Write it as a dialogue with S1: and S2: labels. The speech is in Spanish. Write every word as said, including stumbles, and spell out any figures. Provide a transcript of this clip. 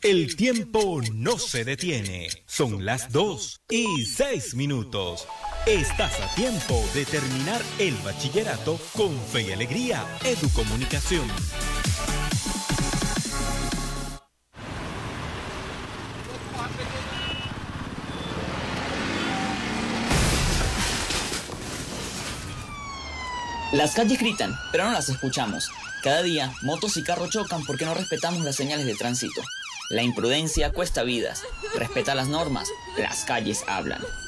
S1: El tiempo no se detiene. Son las dos y seis minutos. Estás a tiempo de terminar el bachillerato con fe y alegría. Educomunicación.
S2: Las calles gritan, pero no las escuchamos. Cada día, motos y carros chocan porque no respetamos las señales de tránsito. La imprudencia cuesta vidas. Respeta las normas. Las calles hablan.